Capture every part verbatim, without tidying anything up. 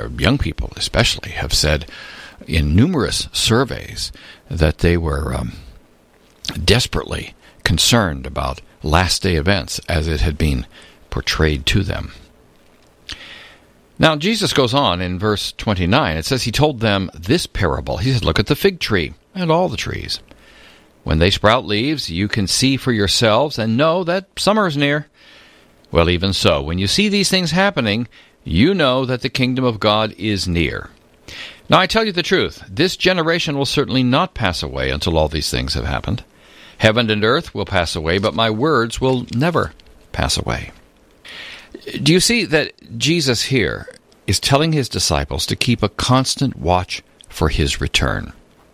young people especially, have said in numerous surveys that they were um, desperately concerned about last-day events as it had been portrayed to them. Now, Jesus goes on in verse twenty-nine. It says he told them this parable. He said, look at the fig tree and all the trees. When they sprout leaves, you can see for yourselves and know that summer is near. Well, even so, when you see these things happening, you know that the kingdom of God is near. Now, I tell you the truth, this generation will certainly not pass away until all these things have happened. Heaven and earth will pass away, but my words will never pass away. Do you see that Jesus here is telling his disciples to keep a constant watch for his return?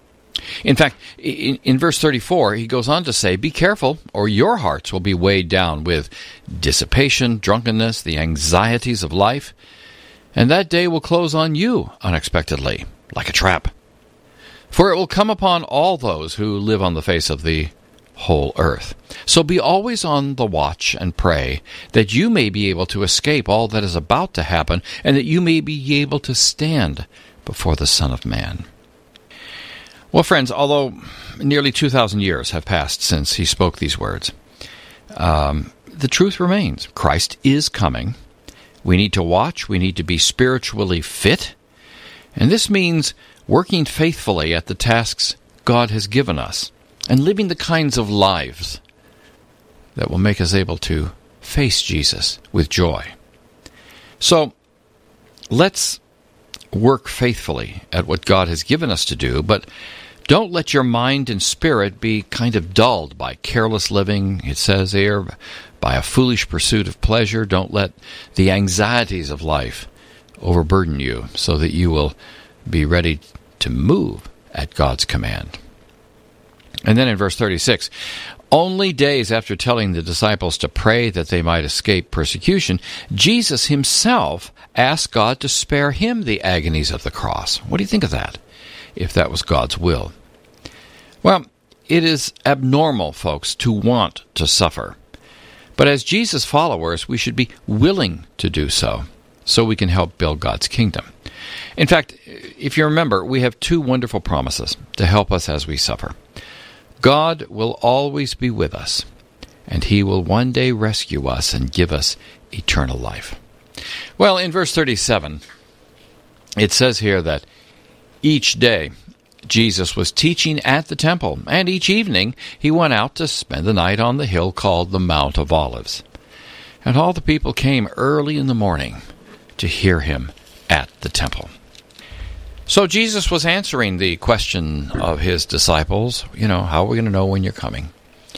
In fact, in, in verse thirty-four, he goes on to say, be careful, or your hearts will be weighed down with dissipation, drunkenness, the anxieties of life, and that day will close on you unexpectedly, like a trap. For it will come upon all those who live on the face of the whole earth. So be always on the watch and pray that you may be able to escape all that is about to happen, and that you may be able to stand before the Son of Man. Well, friends, although nearly two thousand years have passed since he spoke these words, um, the truth remains. Christ is coming. We need to watch. We need to be spiritually fit. And this means working faithfully at the tasks God has given us and living the kinds of lives that will make us able to face Jesus with joy. So let's work faithfully at what God has given us to do, but don't let your mind and spirit be kind of dulled by careless living, it says here, by a foolish pursuit of pleasure. Don't let the anxieties of life overburden you so that you will be ready to move at God's command. And then in verse thirty-six, only days after telling the disciples to pray that they might escape persecution, Jesus himself asked God to spare him the agonies of the cross. What do you think of that, if that was God's will? Well, it is abnormal, folks, to want to suffer. But as Jesus' followers, we should be willing to do so, so we can help build God's kingdom. In fact, if you remember, we have two wonderful promises to help us as we suffer. God will always be with us, and he will one day rescue us and give us eternal life. Well, in verse thirty-seven, it says here that each day Jesus was teaching at the temple, and each evening he went out to spend the night on the hill called the Mount of Olives. And all the people came early in the morning to hear him at the temple. So Jesus was answering the question of his disciples, you know, how are we going to know when you're coming?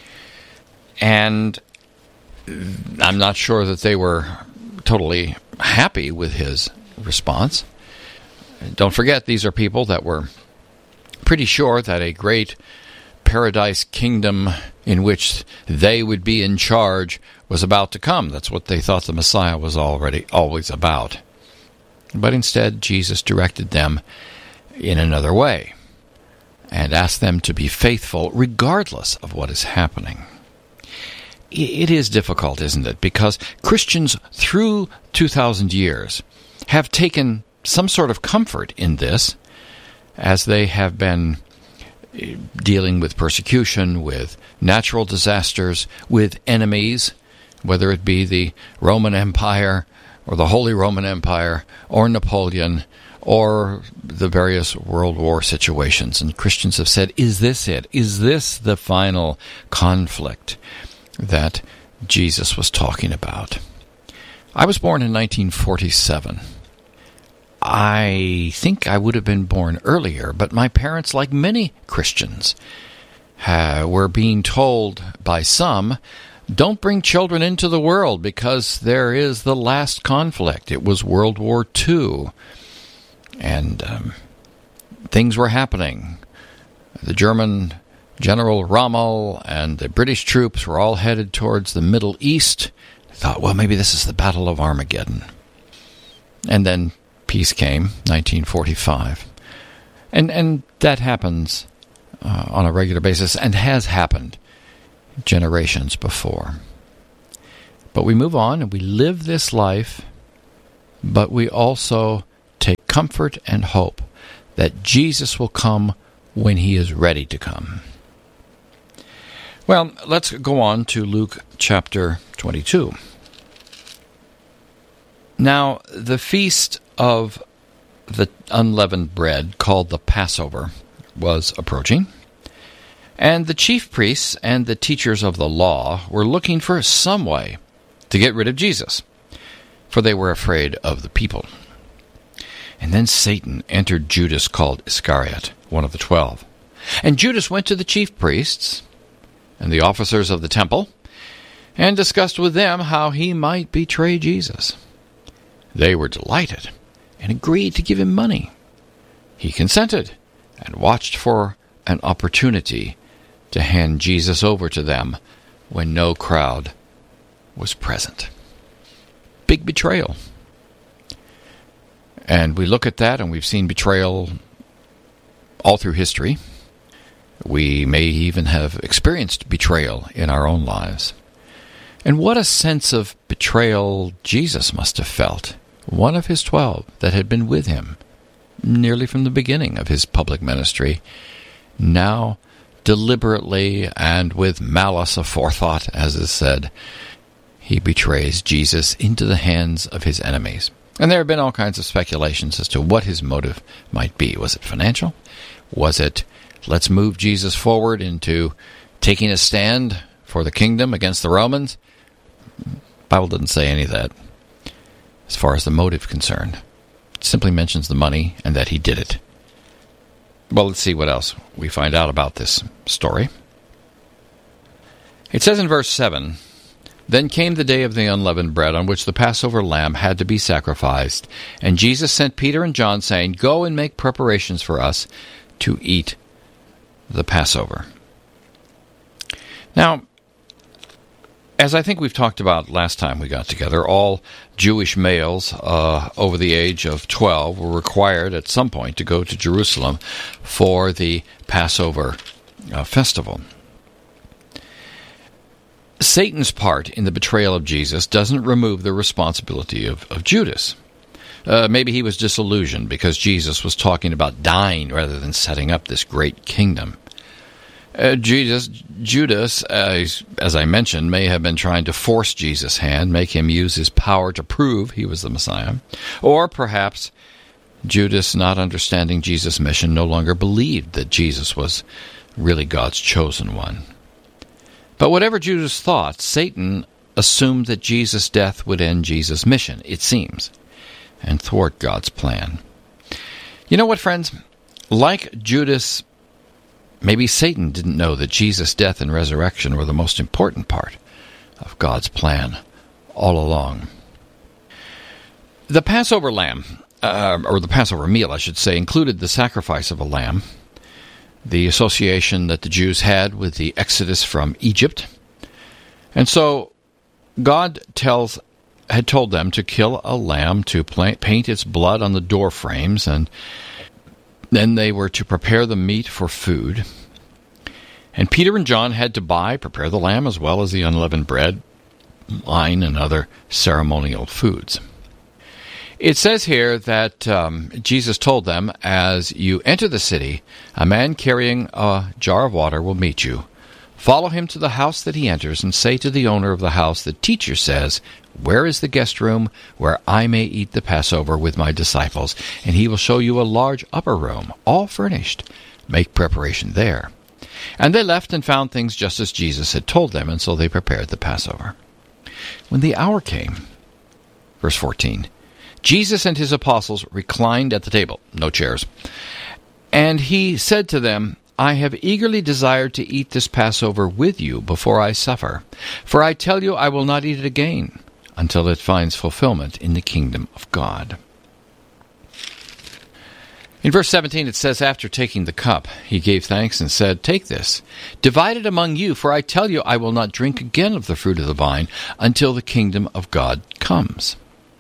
And I'm not sure that they were totally happy with his response. Don't forget, these are people that were pretty sure that a great paradise kingdom in which they would be in charge was about to come. That's what they thought the Messiah was already always about. But instead, Jesus directed them in another way and asked them to be faithful regardless of what is happening. It is difficult, isn't it? Because Christians through two thousand years have taken some sort of comfort in this as they have been dealing with persecution, with natural disasters, with enemies, whether it be the Roman Empire or the Holy Roman Empire, or Napoleon, or the various World War situations. And Christians have said, is this it? Is this the final conflict that Jesus was talking about? I was born in nineteen forty-seven. I think I would have been born earlier, but my parents, like many Christians, uh, were being told by some, don't bring children into the world because there is the last conflict. It was World War Two, and um, things were happening. The German General Rommel and the British troops were all headed towards the Middle East. I thought, well, maybe this is the Battle of Armageddon. And then peace came, nineteen forty-five. And, and that happens uh, on a regular basis and has happened generations before. But we move on and we live this life, but we also take comfort and hope that Jesus will come when he is ready to come. Well, let's go on to Luke chapter twenty-two. Now, the feast of the unleavened bread, called the Passover, was approaching, and the chief priests and the teachers of the law were looking for some way to get rid of Jesus, for they were afraid of the people. And then Satan entered Judas, called Iscariot, one of the twelve. And Judas went to the chief priests and the officers of the temple, and discussed with them how he might betray Jesus. They were delighted, and agreed to give him money. He consented, and watched for an opportunity to hand Jesus over to them when no crowd was present. Big betrayal. And we look at that, and we've seen betrayal all through history. We may even have experienced betrayal in our own lives. And what a sense of betrayal Jesus must have felt, one of his twelve that had been with him nearly from the beginning of his public ministry, now deliberately and with malice aforethought, as is said, he betrays Jesus into the hands of his enemies. And there have been all kinds of speculations as to what his motive might be. Was it financial? Was it, let's move Jesus forward into taking a stand for the kingdom against the Romans? The Bible doesn't say any of that as far as the motive concerned. It simply mentions the money and that he did it. Well, let's see what else we find out about this story. It says in verse seven, "Then came the day of the unleavened bread, on which the Passover lamb had to be sacrificed. And Jesus sent Peter and John, saying, Go and make preparations for us to eat the Passover." Now, as I think we've talked about last time we got together, all Jewish males uh, over the age of twelve were required at some point to go to Jerusalem for the Passover uh, festival. Satan's part in the betrayal of Jesus doesn't remove the responsibility of, of Judas. Uh, maybe he was disillusioned because Jesus was talking about dying rather than setting up this great kingdom. Uh, Jesus, Judas, uh, as I mentioned, may have been trying to force Jesus' hand, make him use his power to prove he was the Messiah. Or perhaps Judas, not understanding Jesus' mission, no longer believed that Jesus was really God's chosen one. But whatever Judas thought, Satan assumed that Jesus' death would end Jesus' mission, it seems, and thwart God's plan. You know what, friends? Like Judas, maybe Satan didn't know that Jesus' death and resurrection were the most important part of God's plan all along. The Passover lamb, uh, or the Passover meal, I should say, included the sacrifice of a lamb, the association that the Jews had with the exodus from Egypt. And so God tells had told them to kill a lamb, to paint its blood on the door frames, and then they were to prepare the meat for food. And Peter and John had to buy, prepare the lamb, as well as the unleavened bread, wine, and other ceremonial foods. It says here that um, Jesus told them, as you enter the city, a man carrying a jar of water will meet you. Follow him to the house that he enters, and say to the owner of the house, the teacher says, Where is the guest room where I may eat the Passover with my disciples? And he will show you a large upper room, all furnished. Make preparation there. And they left and found things just as Jesus had told them, and so they prepared the Passover. When the hour came, verse fourteen, Jesus and his apostles reclined at the table, no chairs, and he said to them, I have eagerly desired to eat this Passover with you before I suffer. For I tell you, I will not eat it again until it finds fulfillment in the kingdom of God. In verse seventeen, it says, After taking the cup, he gave thanks and said, Take this, divide it among you, for I tell you, I will not drink again of the fruit of the vine until the kingdom of God comes.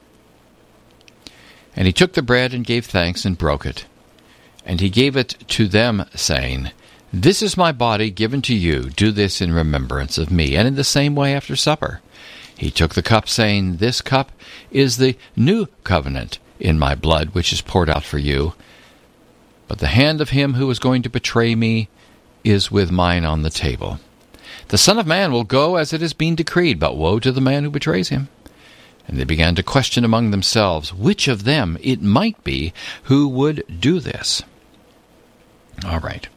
And he took the bread and gave thanks and broke it. And he gave it to them, saying, This is my body given to you. Do this in remembrance of me. And in the same way after supper, he took the cup, saying, This cup is the new covenant in my blood, which is poured out for you. But the hand of him who is going to betray me is with mine on the table. The Son of Man will go as it has been decreed, but woe to the man who betrays him. And they began to question among themselves which of them it might be who would do this. All right.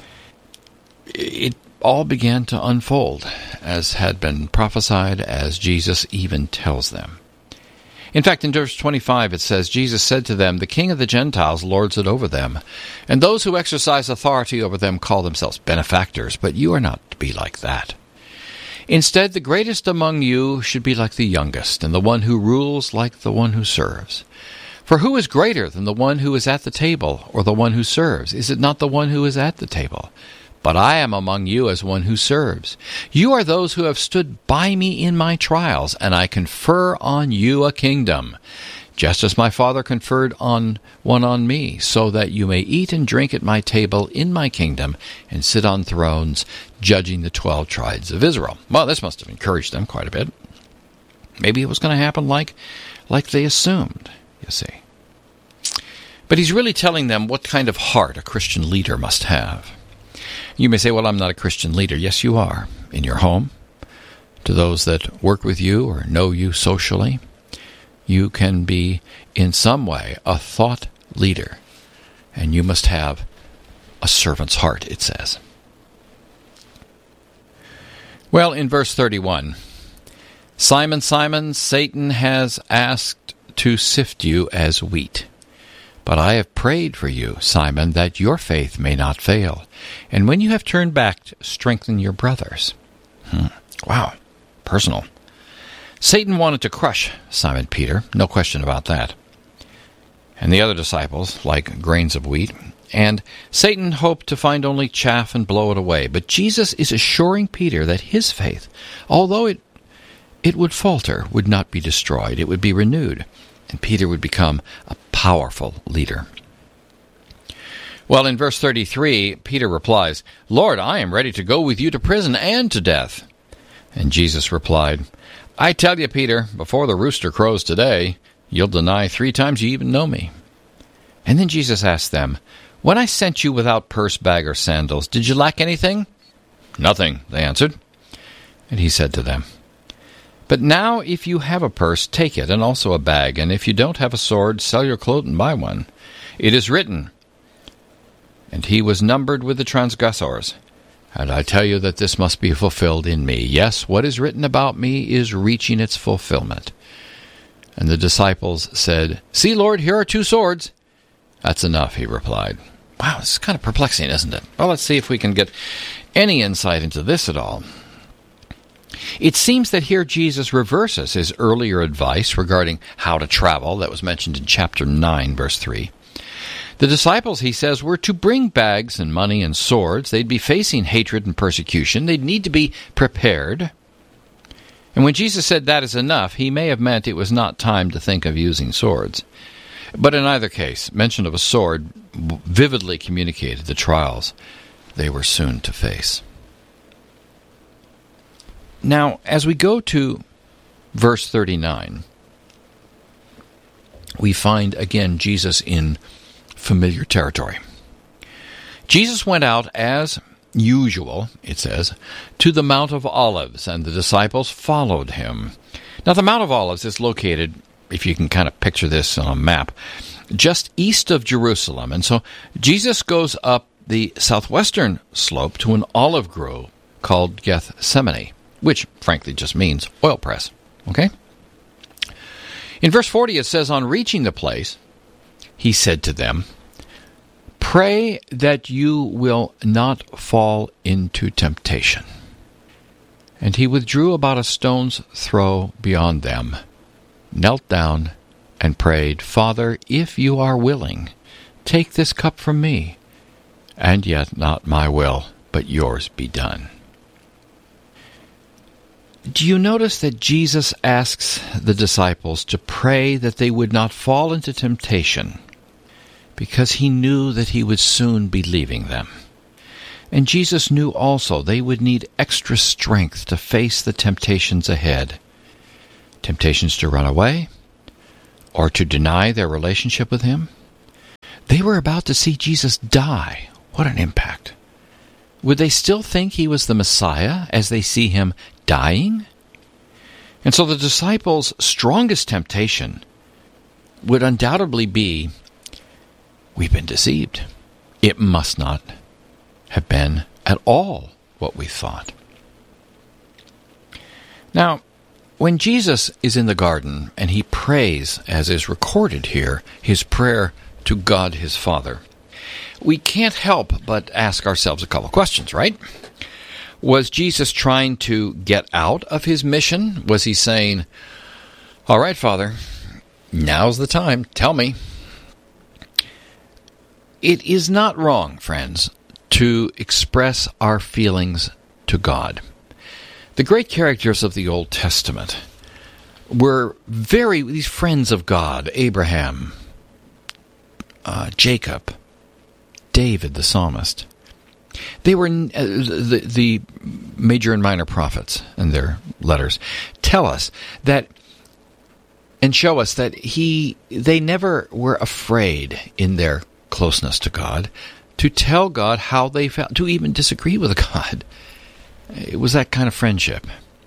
It all began to unfold, as had been prophesied, as Jesus even tells them. In fact, in verse twenty-five it says, Jesus said to them, the King of the Gentiles lords it over them, and those who exercise authority over them call themselves benefactors, but you are not to be like that. Instead, the greatest among you should be like the youngest, and the one who rules like the one who serves. For who is greater than the one who is at the table, or the one who serves? Is it not the one who is at the table? But I am among you as one who serves. You are those who have stood by me in my trials, and I confer on you a kingdom, just as my Father conferred on one on me, so that you may eat and drink at my table in my kingdom, and sit on thrones, judging the twelve tribes of Israel. Well, this must have encouraged them quite a bit. Maybe it was going to happen like, like they assumed, you see. But he's really telling them what kind of heart a Christian leader must have. You may say, well, I'm not a Christian leader. Yes, you are. In your home, to those that work with you or know you socially, you can be in some way a thought leader. And you must have a servant's heart, it says. Well, in verse thirty-one, Simon, Simon, Satan has asked to sift you as wheat. But I have prayed for you, Simon, that your faith may not fail. And when you have turned back, strengthen your brothers. Hmm. Wow. Personal. Satan wanted to crush Simon Peter. No question about that. And the other disciples, like grains of wheat. And Satan hoped to find only chaff and blow it away. But Jesus is assuring Peter that his faith, although it, it would falter, would not be destroyed. It would be renewed. And Peter would become a powerful leader. Well, in verse thirty-three, Peter replies, Lord, I am ready to go with you to prison and to death. And Jesus replied, I tell you, Peter, before the rooster crows today, you'll deny three times you even know me. And then Jesus asked them, When I sent you without purse, bag, or sandals, did you lack anything? Nothing, they answered. And he said to them, But now if you have a purse, take it, and also a bag, and if you don't have a sword, sell your clothes and buy one. It is written, And he was numbered with the transgressors. And I tell you that this must be fulfilled in me. Yes, what is written about me is reaching its fulfillment. And the disciples said, See, Lord, here are two swords. That's enough, he replied. Wow, this is kind of perplexing, isn't it? Well, let's see if we can get any insight into this at all. It seems that here Jesus reverses his earlier advice regarding how to travel that was mentioned in chapter nine, verse three. The disciples, he says, were to bring bags and money and swords. They'd be facing hatred and persecution. They'd need to be prepared. And when Jesus said that is enough, he may have meant it was not time to think of using swords. But in either case, mention of a sword vividly communicated the trials they were soon to face. Now, as we go to verse thirty-nine, we find again Jesus in familiar territory. Jesus went out as usual, it says, to the Mount of Olives, and the disciples followed him. Now, the Mount of Olives is located, if you can kind of picture this on a map, just east of Jerusalem. And so Jesus goes up the southwestern slope to an olive grove called Gethsemane, which frankly just means oil press. Okay? In verse forty it says, On reaching the place, he said to them, Pray that you will not fall into temptation. And he withdrew about a stone's throw beyond them, knelt down, and prayed, Father, if you are willing, take this cup from me, and yet not my will, but yours be done. Do you notice that Jesus asks the disciples to pray that they would not fall into temptation, because he knew that he would soon be leaving them? And Jesus knew also they would need extra strength to face the temptations ahead. Temptations to run away, or to deny their relationship with him? They were about to see Jesus die. What an impact. Would they still think he was the Messiah as they see him dying? And so the disciples' strongest temptation would undoubtedly be, we've been deceived. It must not have been at all what we thought. Now, when Jesus is in the garden and he prays, as is recorded here, his prayer to God his Father, we can't help but ask ourselves a couple of questions, right? Was Jesus trying to get out of his mission? Was he saying, all right, Father, now's the time, tell me. It is not wrong, friends, to express our feelings to God. The great characters of the Old Testament were very, these friends of God, Abraham, uh, Jacob, David the psalmist. They were, uh, the, the major and minor prophets in their letters tell us that, and show us that he, they never were afraid in their closeness to God to tell God how they felt, to even disagree with God. It was that kind of friendship.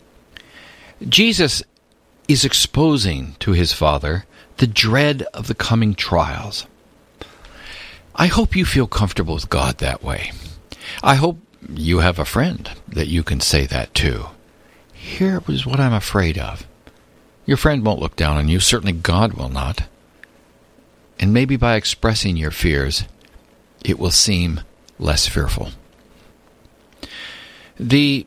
Jesus is exposing to his Father the dread of the coming trials. I hope you feel comfortable with God that way. I hope you have a friend that you can say that to. Here is what I'm afraid of. Your friend won't look down on you. Certainly God will not. And maybe by expressing your fears, it will seem less fearful. The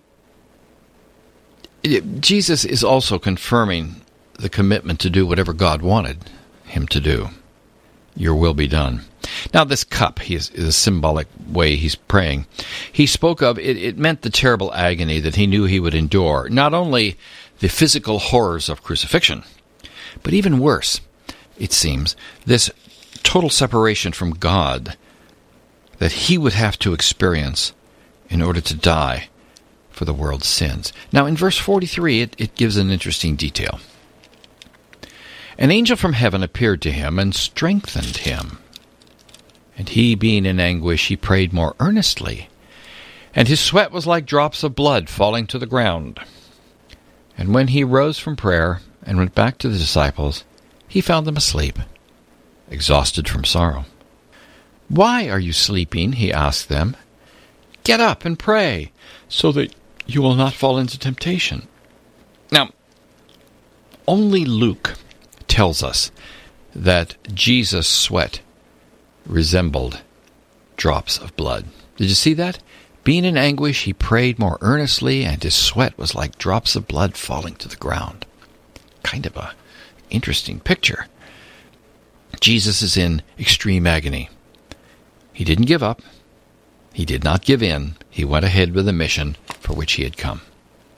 Jesus is also confirming the commitment to do whatever God wanted him to do. Your will be done. Now, this cup he is, is a symbolic way he's praying. He spoke of, it, it meant the terrible agony that he knew he would endure. Not only the physical horrors of crucifixion, but even worse, it seems, this total separation from God that he would have to experience in order to die for the world's sins. Now, in verse forty-three, it, it gives an interesting detail. An angel from heaven appeared to him and strengthened him. And he, being in anguish, he prayed more earnestly. And his sweat was like drops of blood falling to the ground. And when he rose from prayer and went back to the disciples, he found them asleep, exhausted from sorrow. Why are you sleeping? He asked them. Get up and pray, so that you will not fall into temptation. Now, only Luke tells us that Jesus' sweat resembled drops of blood. Did you see that? Being in anguish, he prayed more earnestly, and his sweat was like drops of blood falling to the ground. Kind of a interesting picture. Jesus is in extreme agony. He didn't give up. He did not give in. He went ahead with the mission for which he had come.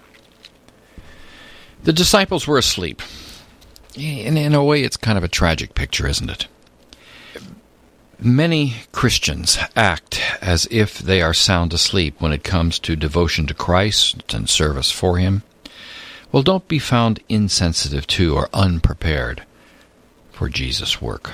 The disciples were asleep. In, in a way, it's kind of a tragic picture, isn't it? Many Christians act as if they are sound asleep when it comes to devotion to Christ and service for him. Well, don't be found insensitive to or unprepared for Jesus' work.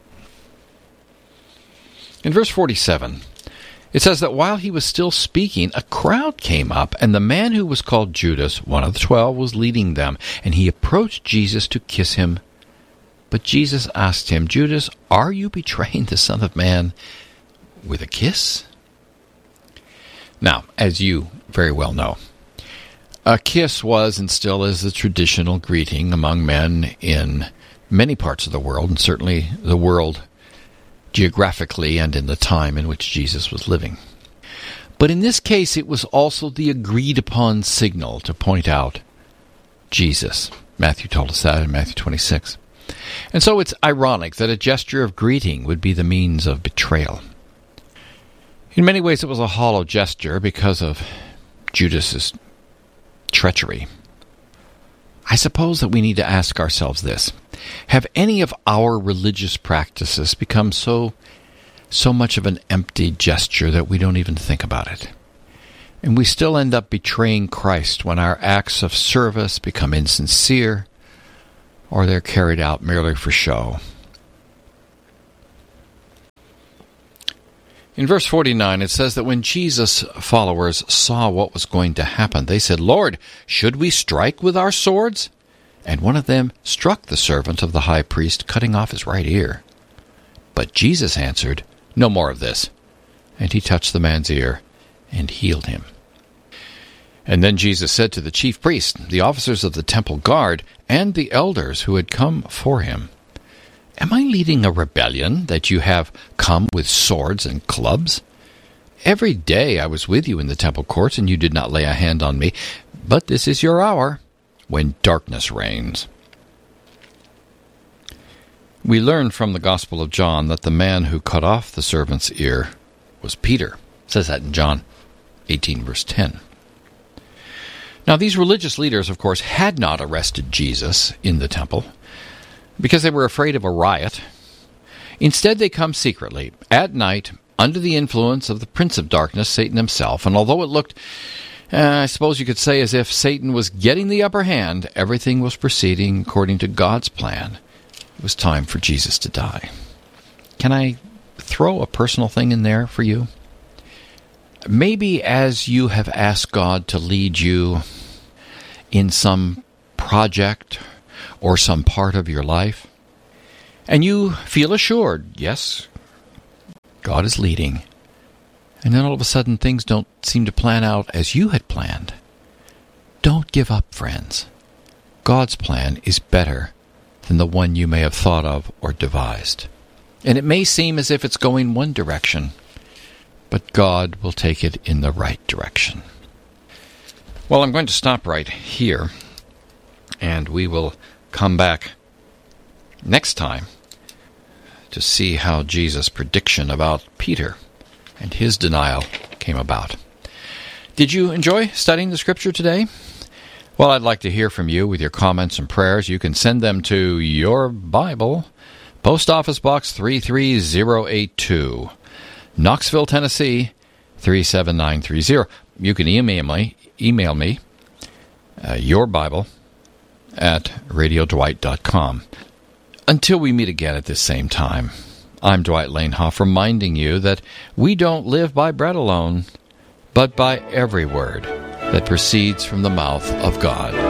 In verse forty-seven, it says that while he was still speaking, a crowd came up, and the man who was called Judas, one of the twelve, was leading them, and he approached Jesus to kiss him. But Jesus asked him, Judas, are you betraying the Son of Man with a kiss? Now, as you very well know, a kiss was and still is the traditional greeting among men in many parts of the world, and certainly the world geographically and in the time in which Jesus was living. But in this case, it was also the agreed-upon signal to point out Jesus. Matthew told us that in Matthew twenty-six. And so it's ironic that a gesture of greeting would be the means of betrayal. In many ways, it was a hollow gesture because of Judas's treachery. I suppose that we need to ask ourselves this. Have any of our religious practices become so, so much of an empty gesture that we don't even think about it? And we still end up betraying Christ when our acts of service become insincere, or they're carried out merely for show. In verse forty-nine, it says that when Jesus' followers saw what was going to happen, they said, "Lord, should we strike with our swords?" And one of them struck the servant of the high priest, cutting off his right ear. But Jesus answered, "No more of this." And he touched the man's ear and healed him. And then Jesus said to the chief priests, the officers of the temple guard, and the elders who had come for him, "Am I leading a rebellion that you have come with swords and clubs? Every day I was with you in the temple courts, and you did not lay a hand on me. But this is your hour, when darkness reigns." We learn from the Gospel of John that the man who cut off the servant's ear was Peter. It says that in John eighteen, verse ten. Now, these religious leaders, of course, had not arrested Jesus in the temple because they were afraid of a riot. Instead, they come secretly, at night, under the influence of the prince of darkness, Satan himself. And although it looked, uh, I suppose you could say, as if Satan was getting the upper hand, everything was proceeding according to God's plan. It was time for Jesus to die. Can I throw a personal thing in there for you? Maybe as you have asked God to lead you in some project or some part of your life, and you feel assured, yes, God is leading, and then all of a sudden things don't seem to plan out as you had planned, don't give up, friends. God's plan is better than the one you may have thought of or devised. And it may seem as if it's going one direction, but God will take it in the right direction. Well, I'm going to stop right here, and we will come back next time to see how Jesus' prediction about Peter and his denial came about. Did you enjoy studying the Scripture today? Well, I'd like to hear from you with your comments and prayers. You can send them to Your Bible, Post Office Box three three zero eight two, Knoxville, Tennessee three seven nine three zero. You can email me, email me uh, your Bible at radio dwight dot com. Until we meet again at this same time, I'm Dwight Lanehoff, reminding you that we don't live by bread alone, but by every word that proceeds from the mouth of God.